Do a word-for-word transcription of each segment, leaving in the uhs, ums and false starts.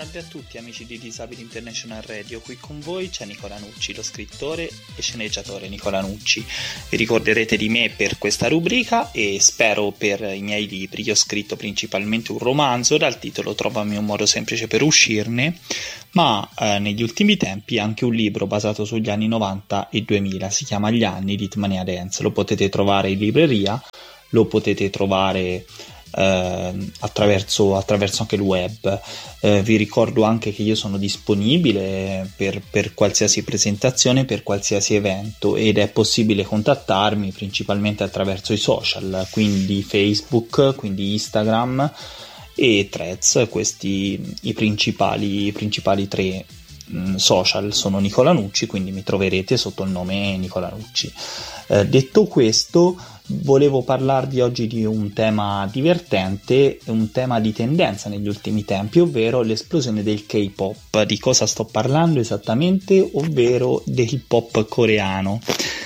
Salve a tutti amici di Disabili International Radio, qui con voi c'è Nicola Nucci, lo scrittore e sceneggiatore Nicola Nucci. Vi ricorderete di me per questa rubrica e spero per i miei libri. Io ho scritto principalmente un romanzo dal titolo Trovami un modo semplice per uscirne, ma eh, negli ultimi tempi anche un libro basato sugli anni novanta e duemila, si chiama Gli anni di Hitmania Dance. Lo potete trovare in libreria, lo potete trovare Eh, attraverso, attraverso anche il web. Eh, vi ricordo anche che io sono disponibile per, per qualsiasi presentazione, per qualsiasi evento, ed è possibile contattarmi principalmente attraverso i social, quindi Facebook, quindi Instagram e Threads. Questi i principali, i principali tre mh, social. Sono Nicola Nucci, quindi mi troverete sotto il nome Nicola Nucci. Eh, detto questo, volevo parlarvi oggi di un tema divertente, un tema di tendenza negli ultimi tempi, ovvero l'esplosione del K-pop. Di cosa sto parlando esattamente? Ovvero del pop coreano.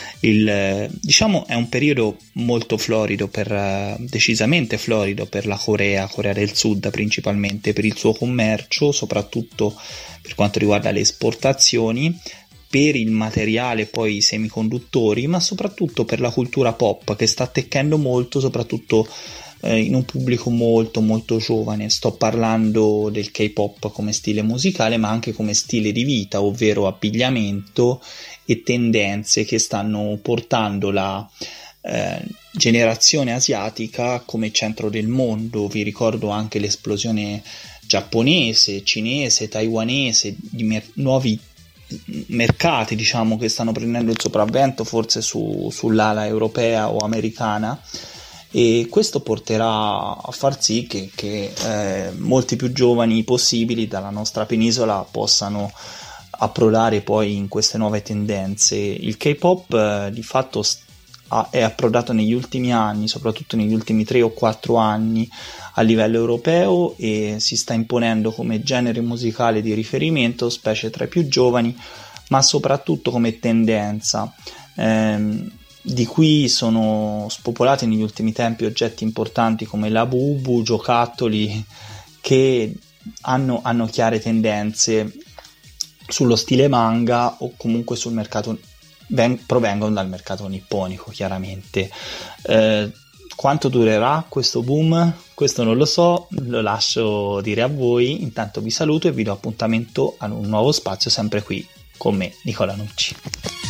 Il, diciamo è un periodo molto florido, per, decisamente florido per la Corea, Corea del Sud, principalmente per il suo commercio, soprattutto per quanto riguarda le esportazioni, per il materiale, poi i semiconduttori, ma soprattutto per la cultura pop, che sta attecchendo molto, soprattutto eh, in un pubblico molto molto giovane. Sto parlando del K-pop come stile musicale, ma anche come stile di vita, ovvero abbigliamento e tendenze che stanno portando la eh, generazione asiatica come centro del mondo. Vi ricordo anche l'esplosione giapponese, cinese, taiwanese, di mer- nuovi mercati, diciamo, che stanno prendendo il sopravvento forse su, sull'ala europea o americana, e questo porterà a far sì che, che eh, molti più giovani possibili dalla nostra penisola possano approdare poi in queste nuove tendenze. Il K-pop eh, di fatto st- è approdato negli ultimi anni, soprattutto negli ultimi tre o quattro anni a livello europeo, e si sta imponendo come genere musicale di riferimento, specie tra i più giovani, ma soprattutto come tendenza. Ehm, di cui sono spopolati negli ultimi tempi oggetti importanti come la bubu, giocattoli che hanno, hanno chiare tendenze sullo stile manga o comunque sul mercato, ven- provengono dal mercato nipponico, chiaramente. Eh, quanto durerà questo boom? Questo non lo so, lo lascio dire a voi. Intanto vi saluto e vi do appuntamento a un nuovo spazio sempre qui con me, Nicola Nucci.